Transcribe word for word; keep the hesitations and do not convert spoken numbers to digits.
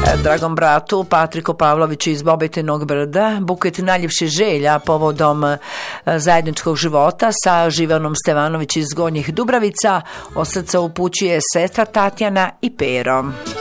Dragom bratu Patriku Pavloviću iz Bobetinog brda buket najljepših želja povodom zajedničkog života sa Živanom Stevanović iz Gornjih Dubravica od srca upućuje sestra Tatjana i Pero.